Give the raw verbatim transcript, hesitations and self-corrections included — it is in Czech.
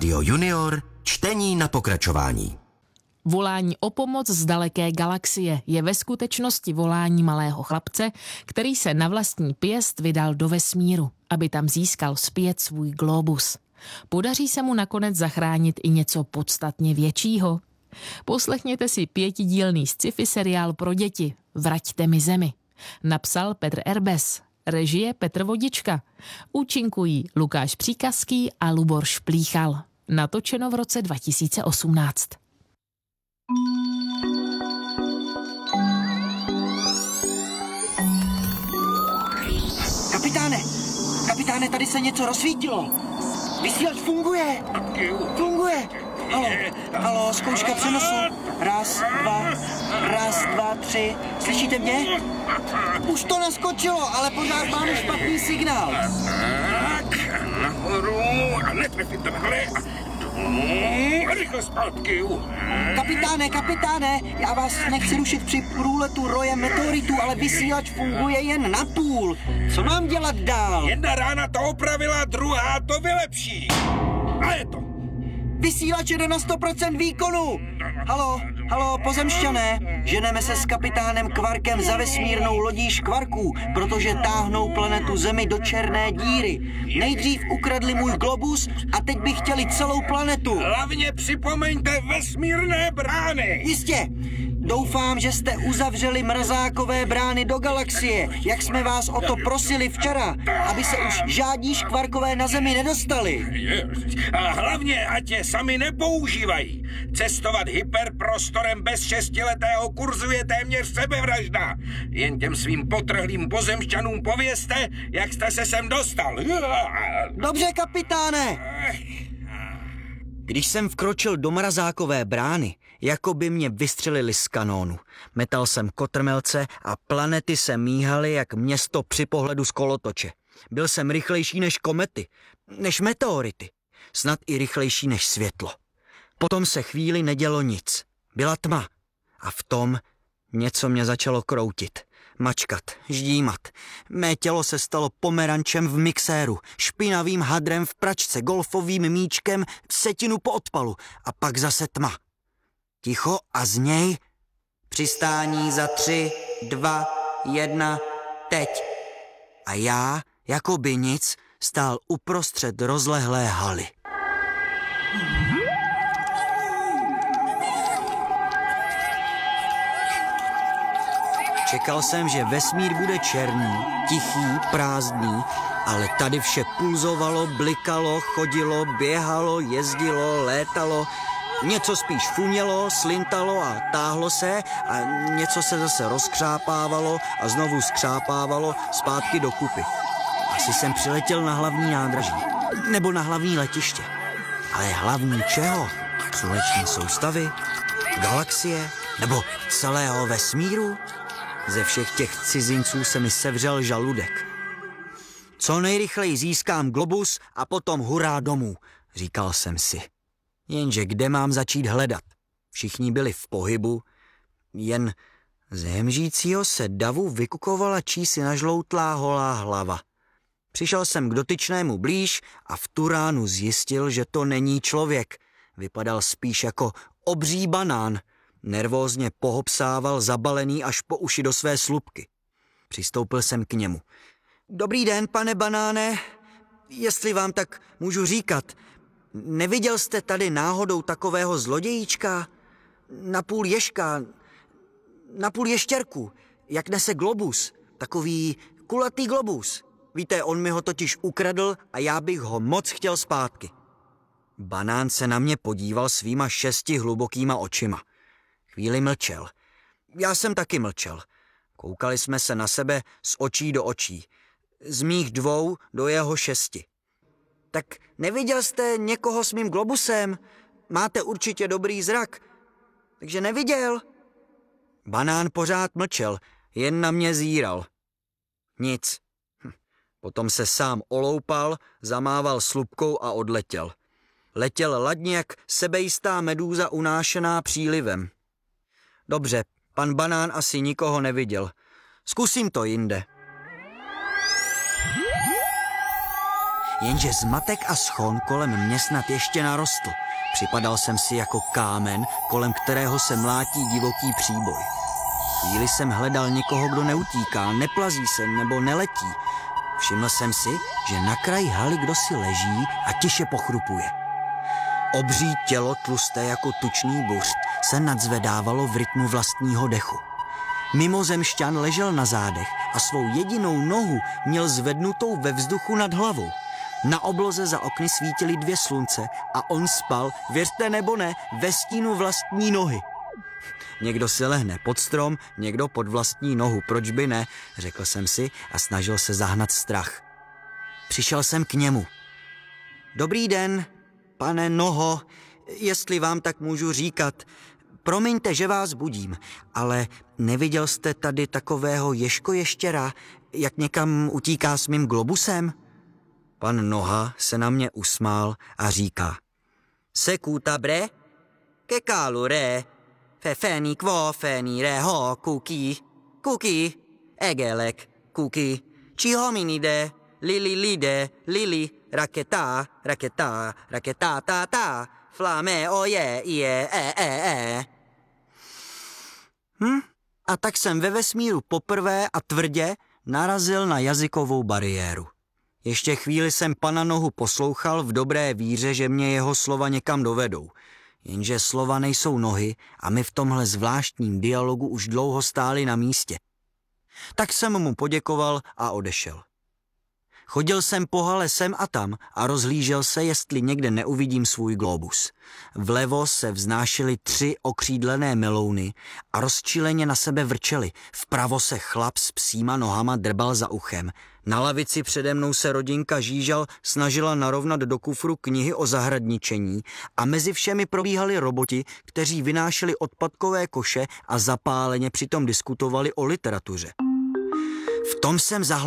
Rádio Junior, čtení na pokračování. Volání o pomoc z daleké galaxie je ve skutečnosti volání malého chlapce, který se na vlastní pěst vydal do vesmíru, aby tam získal zpět svůj globus. Podaří se mu nakonec zachránit i něco podstatně většího? Poslechněte si pětidílný sci-fi seriál pro děti Vraťte mi zemi. Napsal Petr Erbes, režie Petr Vodička. Účinkují Lukáš Příkazský a Lubor Šplíchal. Natočeno v roce dva tisíce osmnáct. Kapitáne, kapitáne, tady se něco rozsvítilo. Vysílač funguje. Funguje. Halo, halo, zkouška přenosu. Raz, dva, raz, dva, tři. Slyšíte mě? Už to naskočilo, ale pořád máme špatný signál. Tak, nahoru a netrefit to nahoře. A rychle zpátky. Kapitáne, kapitáne, já vás nechci rušit při průletu rojem meteoritů, ale vysílač funguje jen na půl. Co mám dělat dál? Jedna rána to opravila, druhá to vylepší. A je to. Vysílač jede na sto procent výkonu. Halo, halo, pozemšťané. Ženeme se s kapitánem Kvarkem za vesmírnou lodí Škvarků, protože táhnou planetu Zemi do černé díry. Nejdřív ukradli můj globus a teď by chtěli celou planetu. Hlavně připomeňte vesmírné brány. Jistě. Doufám, že jste uzavřeli mrzákové brány do galaxie, jak jsme vás o to prosili včera, aby se už žádní škvarkové na Zemi nedostali. A hlavně, ať je sami nepoužívají. Cestovat hyperprostorem bez šestiletého kurzu je téměř sebevražda. Jen těm svým potrhlým pozemšťanům povězte, jak jste se sem dostal. Dobře, kapitáne. Když jsem vkročil do mrazákové brány, jako by mě vystřelili z kanónu. Metal jsem kotrmelce a planety se míhaly jak město při pohledu z kolotoče. Byl jsem rychlejší než komety, než meteority, snad i rychlejší než světlo. Potom se chvíli nedělo nic. Byla tma a v tom něco mě začalo kroutit. Mačkat, ždímat. Mé tělo se stalo pomerančem v mixéru, špinavým hadrem v pračce, golfovým míčkem v setinu po odpalu a pak zase tma. Ticho a z něj přistání za tři, dva, jedna, teď. A já, jako by nic, stál uprostřed rozlehlé haly. Čekal jsem, že vesmír bude černý, tichý, prázdný, ale tady vše pulzovalo, blikalo, chodilo, běhalo, jezdilo, létalo. Něco spíš funělo, slintalo a táhlo se a něco se zase rozkřápávalo a znovu skřápávalo zpátky do kupy. Asi jsem přiletěl na hlavní nádraží. Nebo na hlavní letiště. Ale hlavní čeho? Sluneční soustavy? Galaxie? Nebo celého vesmíru? Ze všech těch cizinců se mi sevřel žaludek. Co nejrychleji získám globus a potom hurá domů, říkal jsem si. Jenže kde mám začít hledat? Všichni byli v pohybu, jen z hemžícího se davu vykukovala čísi nažloutlá holá hlava. Přišel jsem k dotyčnému blíž a v tu ránu zjistil, že to není člověk. Vypadal spíš jako obří banán. Nervózně pohopsával zabalený až po uši do své slupky. Přistoupil jsem k němu. Dobrý den, pane banáne. Jestli vám tak můžu říkat, neviděl jste tady náhodou takového zlodějíčka? Napůl ježka, napůl ještěrku, jak nese globus, takový kulatý globus. Víte, on mi ho totiž ukradl a já bych ho moc chtěl zpátky. Banán se na mě podíval svýma šesti hlubokýma očima. Chvíli mlčel. Já jsem taky mlčel. Koukali jsme se na sebe z očí do očí. Z mých dvou do jeho šesti. Tak neviděl jste někoho s mým globusem? Máte určitě dobrý zrak. Takže neviděl? Banán pořád mlčel, jen na mě zíral. Nic. Hm. Potom se sám oloupal, zamával slupkou a odletěl. Letěl ladně jak sebejistá medúza unášená přílivem. Dobře, pan Banán asi nikoho neviděl. Zkusím to jinde. Jenže zmatek a schon kolem mě snad ještě narostl. Připadal jsem si jako kámen, kolem kterého se mlátí divoký příboj. Chvíli jsem hledal někoho, kdo neutíká, neplazí se nebo neletí. Všiml jsem si, že na kraji haly kdosi leží a tiše pochrupuje. Obří tělo, tlusté jako tučný buřt, se nadzvedávalo v rytmu vlastního dechu. Mimozemšťan ležel na zádech a svou jedinou nohu měl zvednutou ve vzduchu nad hlavou. Na obloze za okny svítily dvě slunce a on spal, věřte nebo ne, ve stínu vlastní nohy. Někdo si lehne pod strom, někdo pod vlastní nohu, proč by ne, řekl jsem si a snažil se zahnat strach. Přišel jsem k němu. Dobrý den, pane Noho, jestli vám tak můžu říkat. Promiňte, že vás budím, ale neviděl jste tady takového ježkoještěra, jak někam utíká s mým globusem? Pan Noha se na mě usmál a říká. Sekuta bre, kekálu re, fefeni kvo feni re ho kuki, kuki, egelek, kuki, či hominide, lili lide, lili, raketa, raketa, raketa ta ta, flame oje, je, e, e, e. Hm? A tak jsem ve vesmíru poprvé a tvrdě narazil na jazykovou bariéru. Ještě chvíli jsem pana Nohu poslouchal v dobré víře, že mě jeho slova někam dovedou. Jenže slova nejsou nohy a my v tomhle zvláštním dialogu už dlouho stáli na místě. Tak jsem mu poděkoval a odešel. Chodil jsem po hale sem a tam a rozhlížel se, jestli někde neuvidím svůj globus. Vlevo se vznášely tři okřídlené melouny a rozčileně na sebe vrčely. Vpravo se chlap s psíma nohama drbal za uchem. Na lavici přede mnou se rodinka Žížal snažila narovnat do kufru knihy o zahradničení a mezi všemi probíhali roboti, kteří vynášeli odpadkové koše a zapáleně přitom diskutovali o literatuře. V tom jsem zahl